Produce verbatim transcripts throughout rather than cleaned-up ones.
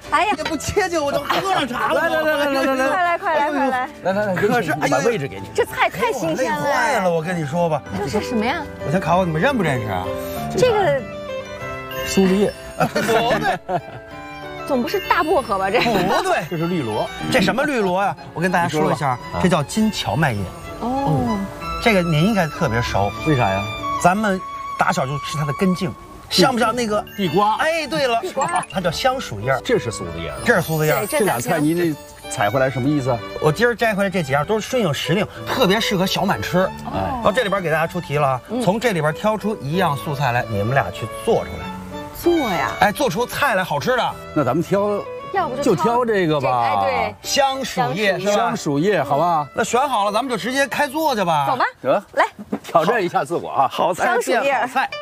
哎呀， 也不切切，我就喝上茶了。 来来来来来来来， 快来快来快来！ 来来来， 可是把位置给你。 这菜太新鲜了。 累坏了，我跟你说吧。 这是什么呀？ 我先考考你们认不认识啊？ 这个苏子叶， 不对， 总不是大薄荷吧？这不对， 这是绿萝。 这什么绿萝呀？我跟大家说一下，这叫金荞麦叶。 哦， 这个您应该特别熟， 为啥呀？ 咱们打小就吃它的根茎，像不像那个地瓜。 哎，对了，它叫香薯叶， 这是苏子叶。 这是苏子叶。 这俩菜您这采回来什么意思啊？ 我今儿摘回来这几样都是顺应时令，特别适合小满吃。 哎， 然后这里边给大家出题了，从这里边挑出一样素菜来，你们俩去做出来。 做呀？ 哎，做出菜来好吃的。 那咱们挑， 要不就挑这个吧。 哎，对， 香薯叶是吧？ 香薯叶，好吧。 那选好了，咱们就直接开做去吧。 走吧， 得来挑战一下自我啊！ 好菜香薯叶好菜。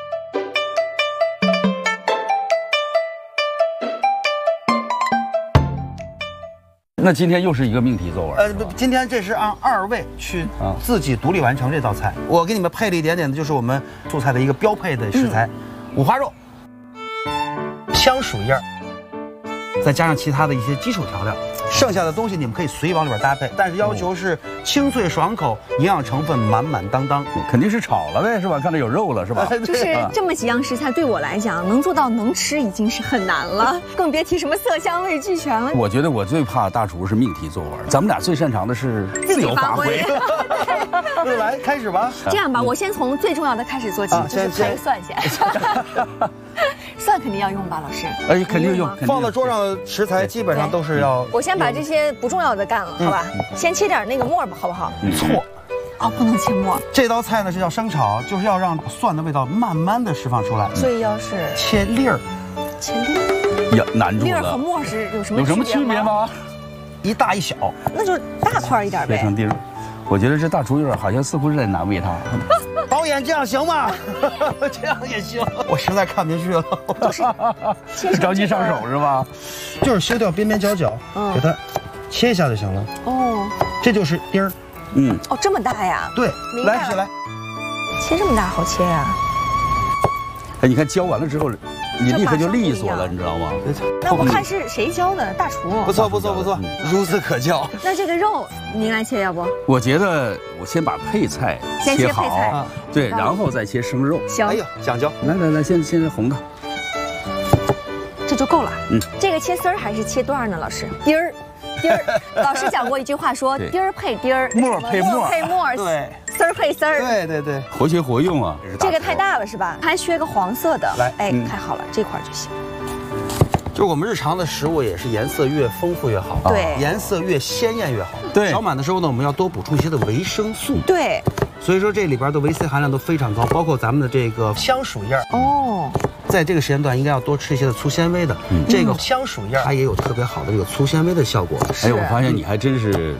那今天又是一个命题作文。 呃，今天这是让二位去自己独立完成这道菜。我给你们配了一点点的，就是我们素菜的一个标配的食材，五花肉、香薯叶，再加上其他的一些基础调料。剩下的东西你们可以随意往里边搭配，但是要求是清脆爽口，营养成分满满当当。 肯定是炒了呗，是吧？看着有肉了，是吧？ 就是这么几样食材，对我来讲，能做到能吃已经是很难了，更别提什么色香味俱全了。 我觉得我最怕大厨是命题作文，咱们俩最擅长的是自由发挥。 那来开始吧。 这样吧，我先从最重要的开始做起，就是拍蒜先。蒜肯定要用吧，老师？ 哎，肯定用。 放在桌上的食材基本上都是要。 我先把这些不重要的干了，好吧？先切点那个末吧，好不好？ 错。 哦，不能切末。 这道菜呢是叫生炒，就是要让蒜的味道慢慢的释放出来。 所以要是切粒儿， 切粒儿。 呀，难住了。 粒儿和末是有什么有什么区别吗？ 一大一小， 那就大块一点呗。 切成丁儿。我觉得这大厨有点好像似乎是在难为他。 导演这样行吗？这样也行，我实在看不下去了。 就是着急上手是吧？ 就是修掉边边角角， 嗯、 给它切一下就行了。 哦， 这就是丁儿。 嗯， 哦，这么大呀？ 对，来，是来， 切这么大好切呀。 哎，你看浇完了之后，你立刻就利索了，你知道吗？ 那我看是谁教的？大厨。 不错不错不错，孺子可教。 那这个肉您来切，要不？ 我觉得我先把配菜切好，对，然后再切生肉。 行。 哎呦，讲究。 来来来，先先红的。 这就够了。 嗯。 这个切丝儿还是切段呢，老师？丁儿。丁儿，老师讲过一句话说，丁儿配丁儿， 末配末， 配末， 对， 丝儿配丝儿， 对对对， 活学活用啊。 这个太大了是吧？还缺个黄色的。 来， 哎，开好了，这块就行。 就是我们日常的食物也是颜色越丰富越好， 对， 颜色越鲜艳越好。 对， 小满的时候呢，我们要多补充一些的维生素。 对， 所以说这里边的维 C 含量都非常高，包括咱们的这个香薯叶。 哦。 在这个时间段应该要多吃一些的粗纤维的，嗯、这个香薯叶它也有特别好的这个粗纤维的效果。 哎，我发现你还真是